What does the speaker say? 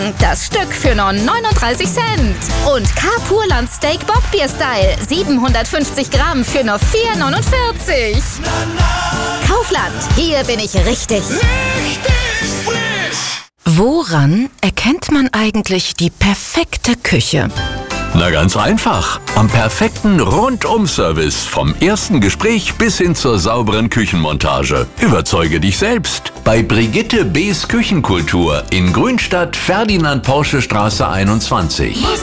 Das Stück für nur 39 Cent. Und Kapurland Steak Bockbier Style 750 Gramm für nur 4,49. Kaufland, hier bin ich richtig. Woran erkennt man eigentlich die perfekte Küche? Na ganz einfach. Am perfekten Rundum-Service. Vom ersten Gespräch bis hin zur sauberen Küchenmontage. Überzeuge dich selbst. Bei Brigitte B.'s Küchenkultur in Grünstadt, Ferdinand-Porsche-Straße 21.